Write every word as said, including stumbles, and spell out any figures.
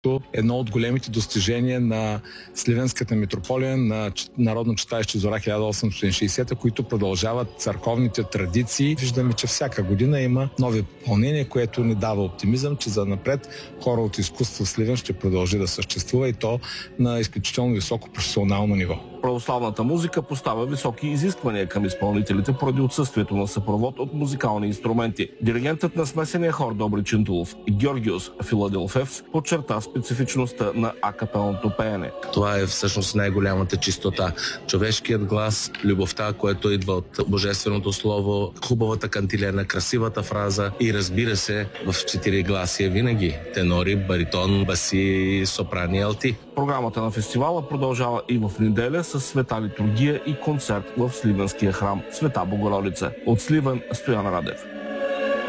Едно от големите достижения на Сливенската митрополия на Народно читалище Зора хиляда осемстотин и шейсета, които продължават църковните традиции. Виждаме, че всяка година има нови попълнения, което ни дава оптимизъм, че за напред хоралното изкуство в Сливен ще продължи да съществува и то на изключително високо професионално ниво. Православната музика поставя високи изисквания към изпълнителите поради отсъствието на съпровод от музикални инструменти. Диригентът на смесения хор Добри Чинтулов и Георгиос Филаделфевс подчерта специфичността на акапелното пеене. Това е всъщност най-голямата чистота. Човешкият глас, любовта, което идва от Божественото слово, хубавата кантилена, красивата фраза и разбира се в четири гласия винаги тенори, баритон, баси, сопрани и алти. Програмата на фестивала продължава и в неделя с света литургия и концерт в Сливенския храм Света Богородица. От Сливен, Стоян Радев.